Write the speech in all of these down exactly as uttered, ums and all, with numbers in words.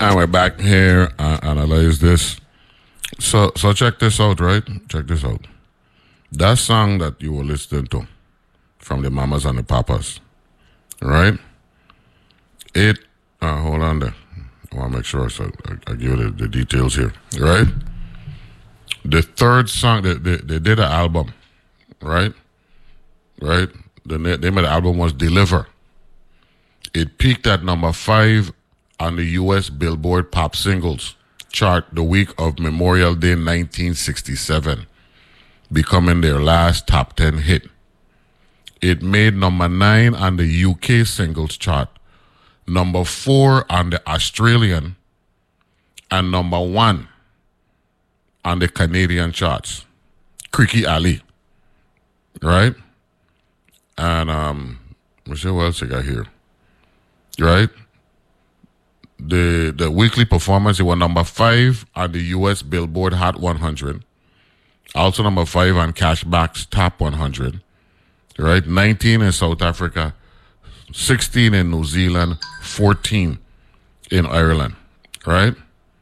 And we're back here uh, analyze this. So so check this out, right? Check this out. That song that you were listening to from the Mamas and the Papas, right? It uh, hold on there. I want to make sure so I, I give you the, the details here, right? The third song they, they, they did an album, right? Right? The name of the album was Deliver. It peaked at number five on the U S Billboard Pop Singles chart the week of Memorial Day nineteen sixty-seven, becoming their last top ten hit. It made number nine on the U K singles chart, number four on the Australian, and number one on the Canadian charts. Cricky Alley, right? And um, let's see what else I got here, right? The the weekly performance, it was number five on the U S Billboard Hot one hundred, also number five on Cashback's Top one hundred, right? nineteen in South Africa, sixteen in New Zealand, fourteen in Ireland, right?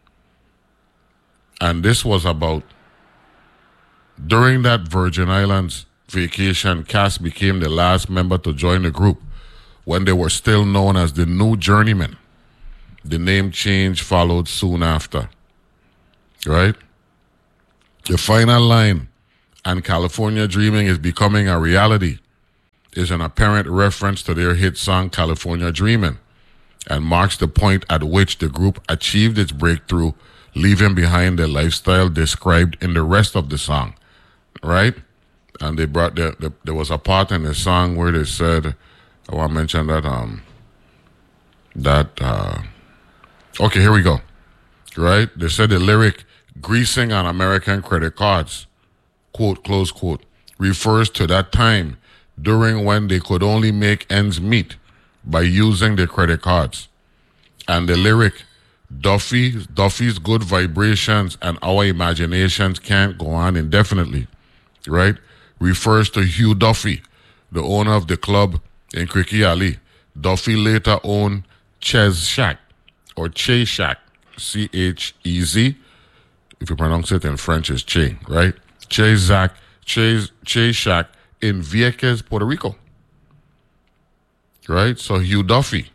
And this was about, during that Virgin Islands vacation, Cass became the last member to join the group when they were still known as the New Journeymen. The name change followed soon after, right? The final line, "And California Dreaming is becoming a reality," is an apparent reference to their hit song California Dreamin', and marks the point at which the group achieved its breakthrough, leaving behind the lifestyle described in the rest of the song, right? And they brought the, the there was a part in the song where they said, I want to mention that um that uh okay, here we go, right? They said the lyric "greasing on American credit cards," quote, close quote, refers to that time during when they could only make ends meet by using their credit cards. And the lyric Duffy, Duffy's good vibrations and our imaginations can't go on indefinitely, right, refers to Hugh Duffy, the owner of the club in Cricky Alley. Duffy later owned Chez Shack, or Che Shack, C H E Z. If you pronounce it in French, it's Che, right? Che Zack, Che, Che Shack in Vieques, Puerto Rico, right? So Hugh Duffy,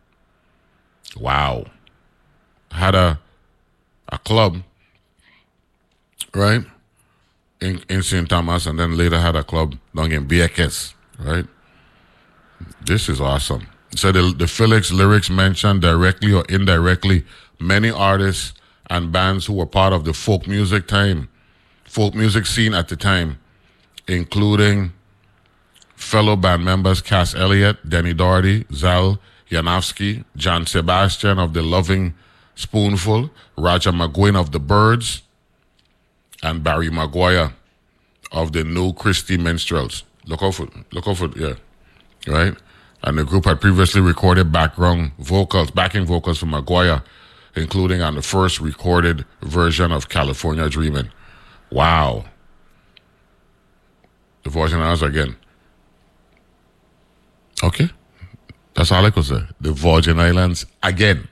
wow, had a a club, right, in in Saint Thomas, and then later had a club down in Vieques, right? This is awesome. So the, the Felix lyrics mention directly or indirectly many artists and bands who were part of the folk music time, folk music scene at the time, including fellow band members Cass Elliot, Denny Doherty, Zal Yanofsky, John Sebastian of the Loving Spoonful, Roger McGuinn of the Byrds, and Barry Maguire of the New Christie Minstrels. Look out for, look out for, yeah, right? And the group had previously recorded background vocals, backing vocals for Maguire, including on the first recorded version of California Dreamin'. Wow. The Virgin Islands again. Okay. That's all I could say. The Virgin Islands again.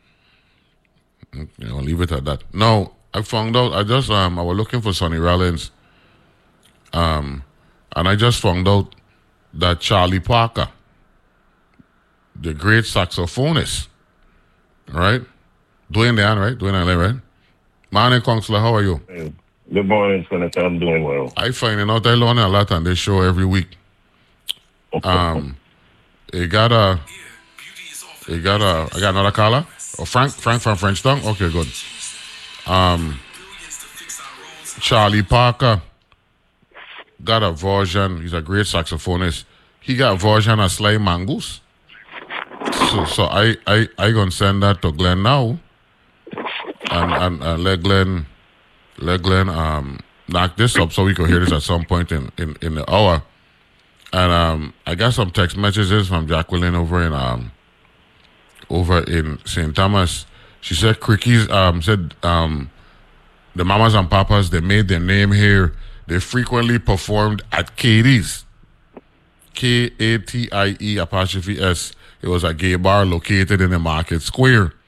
I'll leave it at that. No, I found out, I just, um, I was looking for Sonny Rollins, um, and I just found out that Charlie Parker, the great saxophonist, right? Dwayne Dan, right? Dwayne Dan, right? Morning, Counselor, how are you? Good morning, Senator. I'm doing well. I finding out I learn a lot on this show every week. Um, it got a, it got a, I got another caller. Oh, Frank, Frank from Frenchtown? Okay, good. Um, Charlie Parker got a version. He's a great saxophonist. He got a version of Sly Mongoose. So, so I, I, I gonna send that to Glenn now, and, and, and let Glenn, let Glenn um knock this up so we can hear this at some point in, in, in the hour. And um, I got some text messages from Jacqueline over in um, over in Saint Thomas. She said Crickies um said um, the Mamas and Papas, they made their name here. They frequently performed at Katie's, K A T I E apostrophe S. It was a gay bar located in the Market Square,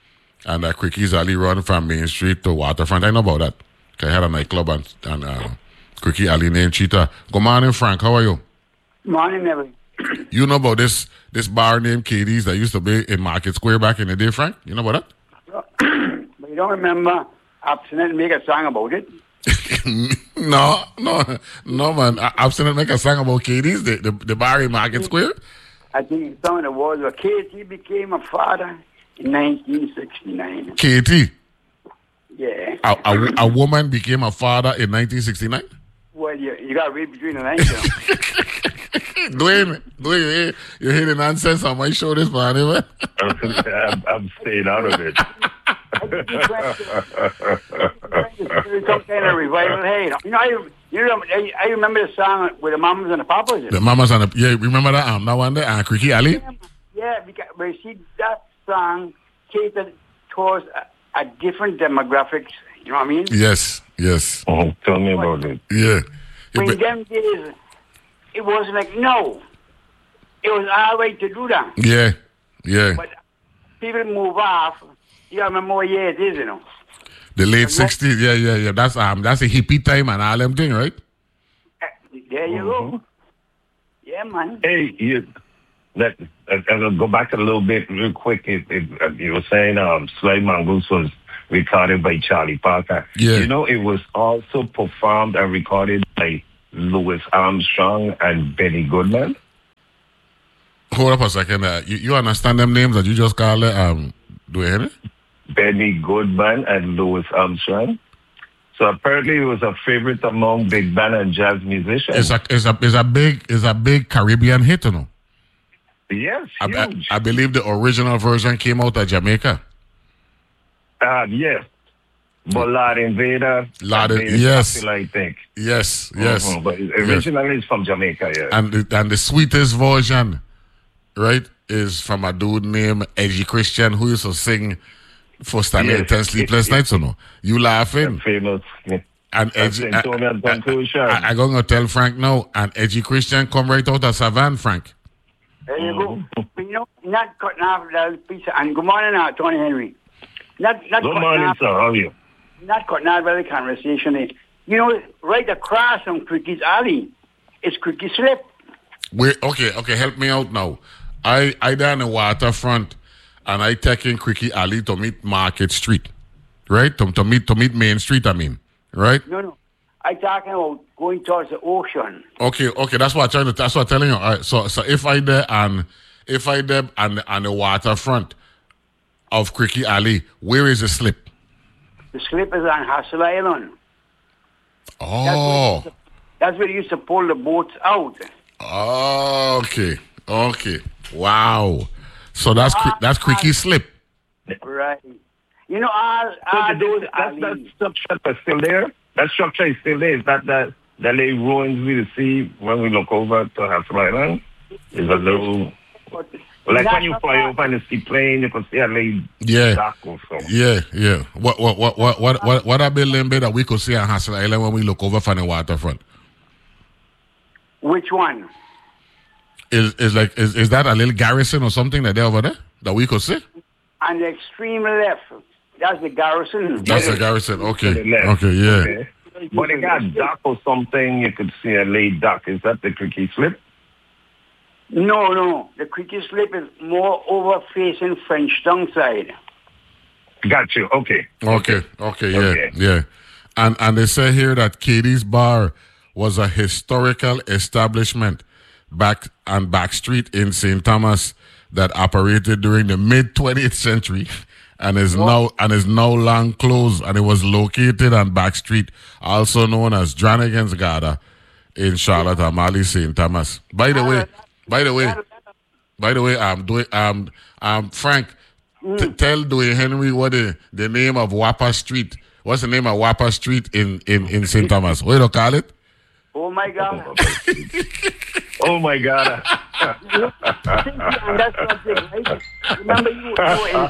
and uh, Quicky's Alley run from Main Street to Waterfront. I know about that. I had a nightclub and, and uh, Quickie Alley named Cheetah. Good morning, Frank. How are you? Morning, Mary. You know about this this bar named Katie's that used to be in Market Square back in the day, Frank? You know about that? But you don't remember Abstinent make a song about it? no, no, no, man. Abstinent make a song about Katie's, the, the, the bar in Market Square? I think some of the words were Katie became a father in nineteen sixty-nine. Katie? Yeah. A, a, a woman became a father in nineteen sixty-nine? Well, you, you got to read between the lines. Dwayne, Dwayne, you hear the nonsense on my show this morning, man? I'm, I'm staying out of it. Some kind of revival. Hey, you know, I, you know, I, I remember the song with the Mamas and the Papas. The Mamas and the, yeah, remember that? Um, that one there, uh, Quickie Alley? Yeah, yeah, because but you see, that song catered towards a, a different demographics. You know what I mean? Yes, yes. Oh, tell me about it. Yeah. When But, them days, it was like, no. It was all right to do that. yeah, yeah. But people move off. You remember what year it is, you know. The late sixties, yeah, yeah, yeah. That's um, that's a hippie time and all them thing, right? Uh, There you go. Yeah, man. Hey, you, that, uh, I'll go back a little bit real quick. It, it, uh, you were saying um, Slave Mongoose was recorded by Charlie Parker. Yeah. You know, it was also performed and recorded by Louis Armstrong and Benny Goodman. Hold up a second. Uh, you, you understand them names that you just called it? Um, do you hear me? Benny Goodman and Louis Armstrong. So apparently it was a favorite among big band and jazz musicians. It's a, it's a, it's a big, it's a big Caribbean hit, you know. Yes, I, huge. I, I believe the original version came out of Jamaica. Uh, yes. But Lord Invader. Lord, made it yes. popular, I think. Yes, yes. Mhm, But originally yes. it's from Jamaica, yeah. And the, and the sweetest version, right, is from a dude named Edgy Christian who used to sing for Stanley Yes. and Ten Sleepless Nights, you know. You laughing. Famous. Yeah. And That's Edgy, Antonio and Contusion. I, I, I going to tell Frank now, and Edgy Christian come right out of Savannah, Frank. There you go. But you know, not cutting off that piece. And good morning, now, Tony Henry. Not, not Good cutting morning, off, sir. How are you? Not cutting out the conversation. eh. You know, right across from Cricket's Alley is Cricket Slip. Wait, okay, okay, help me out now. I I down the waterfront, and I taking Quickie Alley to meet Market Street, right? To, to meet to meet Main Street, I mean, right? No, no. I talking about going towards the ocean. Okay, okay, that's what I'm trying to. That's what I'm telling you. All right, so so if I there and if I there on on the waterfront of Quickie Alley, where is the slip? The slip is on Hassel Island. Oh, That's where they used to pull the boats out. okay, okay, wow. So that's Qui- that's Quickie Slip. Right. You know, all, So all the, those that, that alleys. structure is still there? That structure is still there? Is that the, the little ruins we see when we look over to Hassel Island? Is a little... Like when you fly over and you see plane, you can see a little Yeah. dock or something. Yeah, yeah. What what what what what what what a building be that we could see on Hassel Island when we look over from the waterfront? Which one? Is is like is, is that a little garrison or something that they over there that we could see? On the extreme left. That's the garrison. That's a garrison. To Okay. the left. Okay, yeah. Okay. But they got dock or something, you could see a late dock. Is that the Cricket Slip? No, no. The Cricket Slip is more over facing Frenchtown side. Got you. Okay. Okay. Okay, yeah. Okay. Yeah. And and they say here that Katie's Bar was a historical establishment back on Back Street in Saint Thomas that operated during the mid twentieth century and is now and is now long closed, and it was located on Back Street, also known as Dranigan's Garda in Charlotte Amalie, Saint Thomas. By the way, by the way, by the way, um, do um, um, Frank, t- tell Dwayne Henry what the, the name of Wappa Street. What's the name of Wappa Street in in in Saint Thomas? What do you call it? Oh, my God. Oh, my God. And that's one thing, right? Remember, you were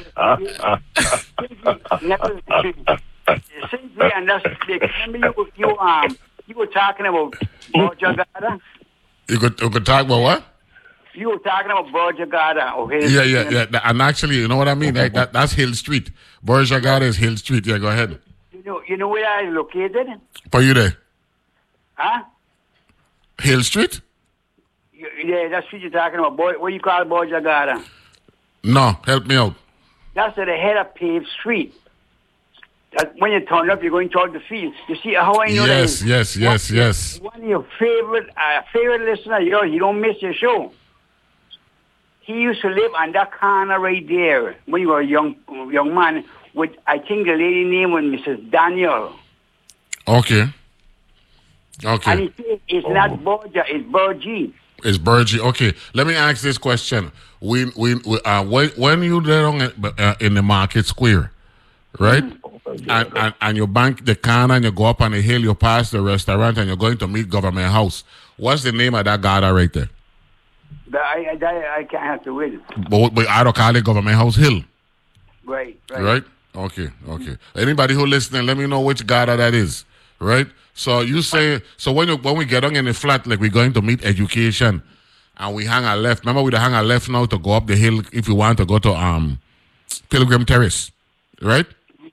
simply, and that's the thing. Remember, you, you, um, you were talking about Georgia Garda? You could you could talk about what? You were talking about Borjagada. Okay. Yeah, yeah, yeah. Th- And actually, you know what I mean? Like, that, that's Hill Street. Borjagada is Hill Street. Yeah, go ahead. You know, you know where I located? For you there? Huh? Hill Street? You- Yeah, that's what you're talking about. Boy, what you call Borjagada? No, help me out. That's at the head of paved street. That when you turn up, you're going toward the field. You see how I know that Yes, is? yes, yes, yes. One of your favorite, uh, favorite listener, you know, he don't miss your show. He used to live on that corner right there when you were a young young man. With I think the lady name was Missus Daniel. Okay. And Okay. he said it's not Borgia, it's Burgie. It's Burgie. Okay. Let me ask this question. We, we, we uh, when, when you there on, uh, in the market square, right? And, and and you bank the corner and you go up on the hill, you pass the restaurant and you're going to meet Government House. What's the name of that garden right there? But I, I, I, I can't have to wait. But, but I don't call it Government House Hill, Right, right. right? Okay, okay. Anybody who listening, let me know which garden that is, right? So you say, so when you when we get on in the flat, like we're going to meet education, and we hang a left. Remember, we hang a left now to go up the hill if you want to go to um Pilgrim Terrace, right?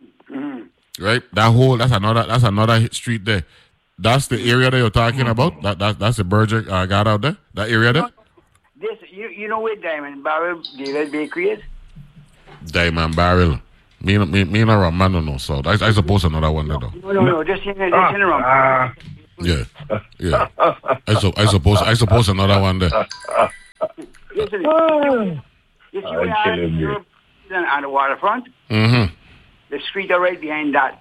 Right. That whole that's another that's another street there. That's the area that you're talking about. That that that's the Burger uh, got out there. That area there. This, you, you know where Diamond Barrel David Bakery is? Diamond Barrel. Me me me not Romano no. So I I suppose another one there though. No, no, no. Just in, just in the room. Ah, Yeah, yeah. I so I suppose I suppose another one there. Listen, ah. you see I'm where I killing you. on the waterfront? Mm-hmm. The street are right behind that.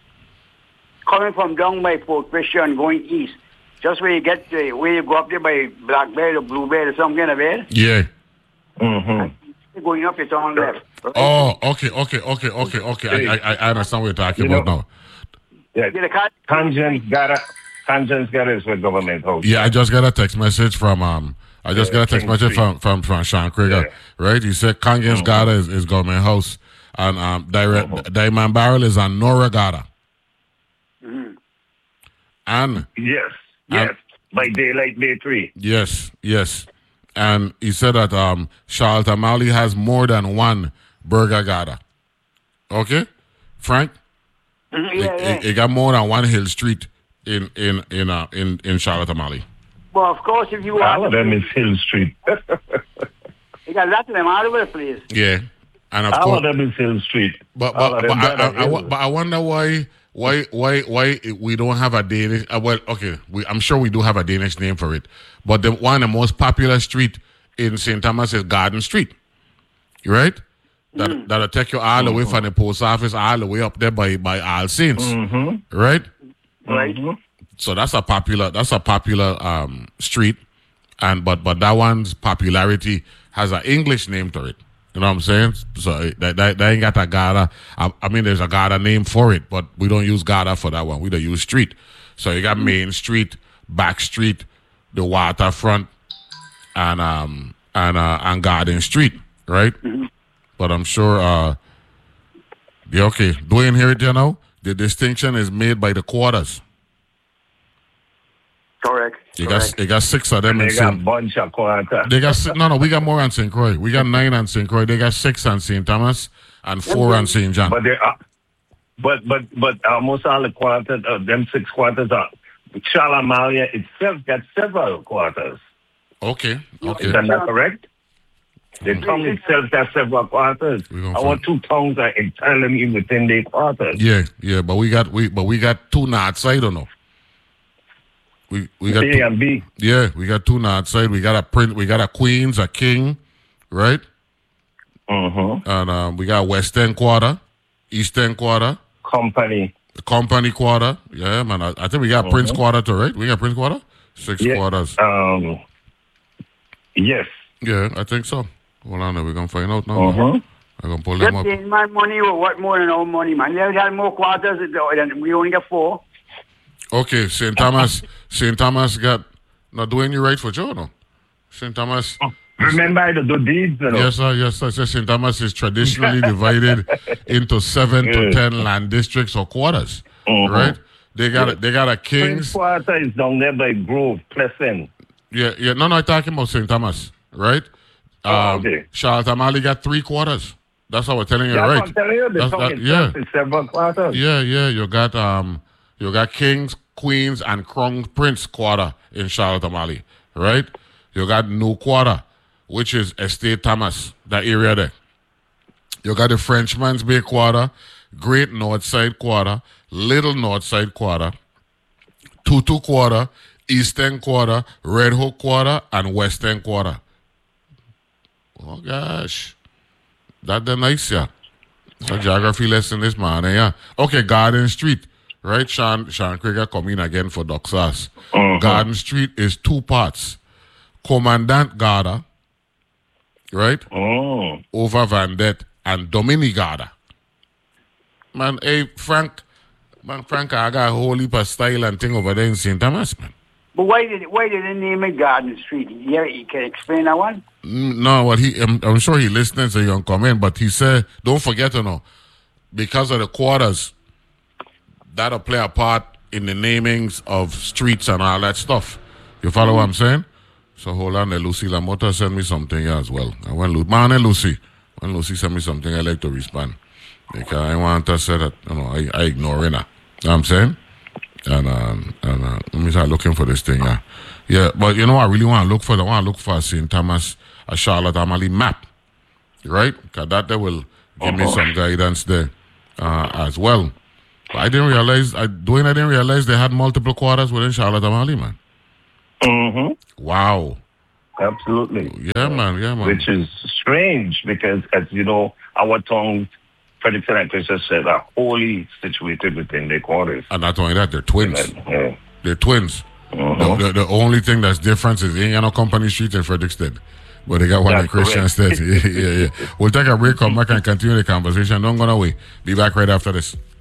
Coming from down by Port Christian going east. Just where you get the, where you go up there by Blackbird or Bluebird or some kind of it. Yeah. Mm-hmm. Going up, it's on left. Right? Oh, okay, okay, okay, okay, okay. I I, I understand what you're talking You about know- now. Yeah. Get a car. Tangent Gara, Tangent Gara is with Government House. Yeah, I just got a text message from um. I just Yeah, got a text King message Street. from from from Sean Krieger, Yeah. right? He said Kangen's Mhm. Gata is, is Government House, and um, direct Mhm. Diamond Barrel is on Nora Gata, Mhm. and Yes, yes. By daylight, day three. yes, yes, and he said that um, Charlotte Malley has more than one Burger Gata. Okay, Frank, Mhm, it, Yeah, yeah. it, it got more than one Hill Street in in in uh, in in Charlotte Malley. Well, of course, if you All want of them is Hill Street. you got lots of them all over the place. Yeah, and of All course. of them is Hill Street. But All but, of but, them I, got a I, I, hill. but I wonder why why why why we don't have a Danish. Uh, well, okay, we, I'm sure we do have a Danish name for it, but the one of the most popular street in Saint Thomas is Garden Street, right? That Mm. that'll take you all the way from the post office all the way up there by by All Saints, Mm-hmm. right? Right. Mm-hmm. So that's a popular that's a popular um, street, and but but that one's popularity has an English name to it. You know what I'm saying? So it- that that, that ain't got a Gata. I, I mean, there's a Gata name for it, but we don't use Gata for that one. We don't use street. So you got Main Street, Back Street, the Waterfront, and um and uh, and Garden Street, right? But I'm sure. Uh, yeah, okay. Dwayne, hear it there now? The distinction is made by the quarters. Correct. You Correct. got you got six of them in They got a Saint. bunch of quarters. They got si- no no. We got more on Saint Croix. We got nine on Saint Croix. They got six on Saint Thomas and four on Saint John. But they are, but but but almost all the quarters, uh, them six quarters are. Shalamalia itself got several quarters. Okay, okay. Is that not correct? The tongue itself got several quarters. We gonna Our find- two tongues are entirely within their quarters. Yeah, yeah. But we got we but we got two north side. Or no? We we got A two, and B. yeah. We got two north side. We got a print. We got a queens, a king, right? Mm-hmm. And um, we got West End quarter, East End quarter, Company. Company quarter. Yeah, man. I, I think we got Prince quarter too, right? We got Prince quarter. Six Yeah. quarters. Um. Yes. Yeah, I think so. Hold on, we're gonna find out now. Mm-hmm. I'm gonna pull them up. Just my money or what more than our money, man. They had more quarters than we only got four. Okay, Saint Thomas. Saint Thomas got. Now, Dwayne, you right for Joe, no? Saint Thomas. Remember I do deeds, you know? Yes, sir. Yes, sir. Saint Thomas is traditionally divided into seven to Yeah. ten land districts or quarters, Mhm. right? They got a, they got a Prince kings. Quarter is down there by Grove, Pleasant. Yeah, yeah. No, no. I'm talking about Saint Thomas. right? Um, Oh, okay. Charlotte Amalie got three quarters. That's how we're telling you, That's right? what I'm telling you. The That's- song that- itself yeah. is several quarters. Yeah, yeah. You got um, you got kings, queens, and crown prince quarter in Charlotte Amalie, right? You got new quarter, which is Estate Thomas, that area there. You got the Frenchman's Bay quarter, Great North Side quarter, Little North Side quarter, Tutu quarter, Eastern quarter, Red Hook quarter, and Western quarter. Oh gosh, that the nice, yeah. So geography lesson this man, yeah. Okay, Garden Street, right? Sean Sean Krieger come in again for Doxas. Mhm. Garden Street is two parts. Commandant Garda, right? Oh. Over Vandet and Dominic Garda. Man, hey Frank, man, Frank, I got a whole heap of style and thing over there in Saint Thomas, man. But why did why did they name it Garden Street? Yeah, you can explain that one? Mm, No, well, he, I'm, I'm sure he listens to your comment, but he said, don't forget to know, because of the quarters, that'll play a part in the namings of streets and all that stuff. You follow what I'm saying? So hold on there, Lucy Lamotta sent me something here as well. I want Lu- man, Lucy, when Lucy sent me something, I like to respond. Because I want to say that, you know, I, I ignore her. You know what I'm saying? And, um, and uh, let me start looking for this thing, yeah. Yeah, but you know what I really want to look for? I want to look for Saint Thomas, a Charlotte Amalie map, right? Because that they will give me some guidance there uh, as well. But I didn't realize, I, doing I didn't realize they had multiple quarters within Charlotte Amalie, man. Mm-hmm. Wow. Absolutely. Yeah, man, yeah, man. Which is strange because, as you know, our tongues, Frederickson and Christian said, are wholly situated within their quarters. And not only that, they're twins. Yeah. They're twins. Mhm. The, the, the only thing that's different is they ain't got no Company Street in Frederickstead. But they got one That's in Christianstead. yeah, yeah, yeah. We'll take a break, come back and continue the conversation. Don't go away. Be back right after this.